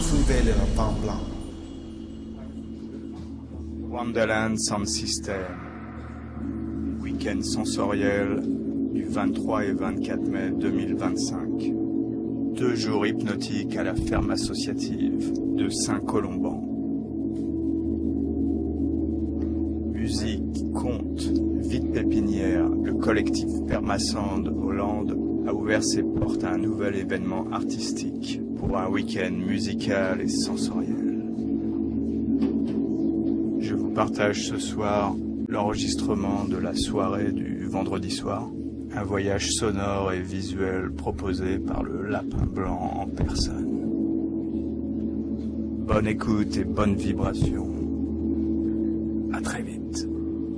Soulever le lapin blanc. Wonderland Sound System. Week-end sensoriel du 23 et 24 mai 2025. 2 jours hypnotiques à la ferme associative de Saint-Colomban. Musique, conte, vie de pépinière, le collectif Permassand Hollande a ouvert ses portes à un nouvel événement artistique pour un week-end musical et sensoriel. Je vous partage ce soir l'enregistrement de la soirée du vendredi soir, un voyage sonore et visuel proposé par le Lapin Blanc en personne. Bonne écoute et bonne vibration. À très vite.